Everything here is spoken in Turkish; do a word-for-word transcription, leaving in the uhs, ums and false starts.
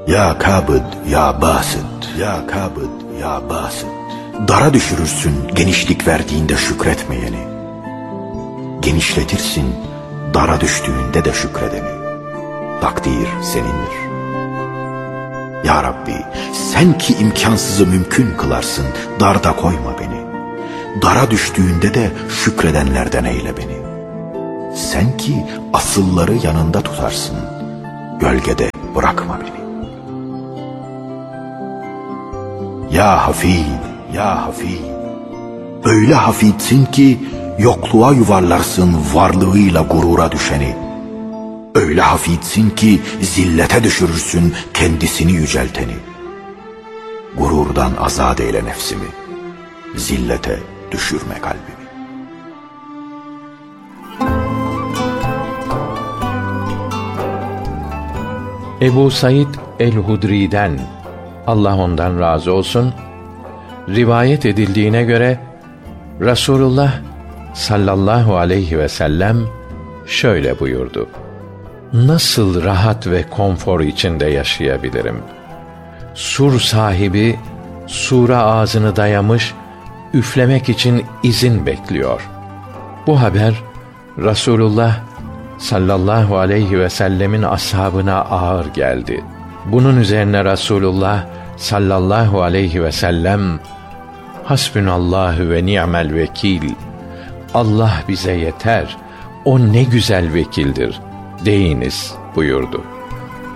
Ya kabid ya basit, ya kabid ya basit. Dara düşürürsün genişlik verdiğinde şükretmeyeni. Genişletirsin dara düştüğünde de şükredeni. Takdir senindir. Ya Rabbi, sen ki imkansızı mümkün kılarsın, darda koyma beni. Dara düştüğünde de şükredenlerden eyle beni. Sen ki asılları yanında tutarsın, gölgede bırakma beni. Ya Hafid, ya Hafid, öyle hafidsin ki yokluğa yuvarlarsın varlığıyla gurura düşeni. Öyle hafidsin ki zillete düşürürsün kendisini yücelteni. Gururdan azat eyle nefsimi, zillete düşürme kalbimi. Ebu Said el-Hudri'den, Allah ondan razı olsun, rivayet edildiğine göre Resulullah sallallahu aleyhi ve sellem şöyle buyurdu: nasıl rahat ve konfor içinde yaşayabilirim? Sur sahibi sura ağzını dayamış, üflemek için izin bekliyor. Bu haber Resulullah sallallahu aleyhi ve sellemin ashabına ağır geldi. Bunun üzerine Resulullah sallallahu aleyhi ve sellem, hasbunallahu ve ni'mel vekil, Allah bize yeter, o ne güzel vekildir deyiniz buyurdu.